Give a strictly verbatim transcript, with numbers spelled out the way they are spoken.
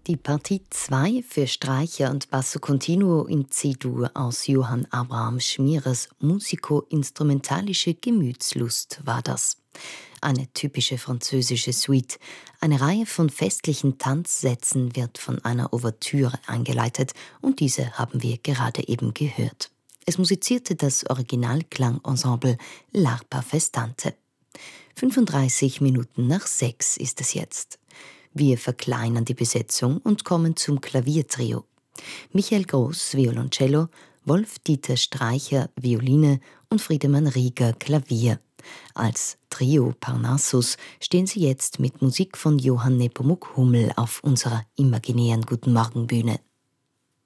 Die Partie zwei für Streicher und Basso Continuo in C-Dur aus Johann Abraham Schmierers Musico-instrumentalische Gemütslust war das. Eine typische französische Suite. Eine Reihe von festlichen Tanzsätzen wird von einer Ouvertüre eingeleitet und diese haben wir gerade eben gehört. Es musizierte das Originalklangensemble L'Arpa Festante. fünfunddreißig Minuten nach sechs ist es jetzt. Wir verkleinern die Besetzung und kommen zum Klaviertrio. Michael Groß, Violoncello, Wolf-Dieter Streicher, Violine und Friedemann Rieger, Klavier. Als Trio Parnassus stehen sie jetzt mit Musik von Johann Nepomuk Hummel auf unserer imaginären Guten-Morgen-Bühne.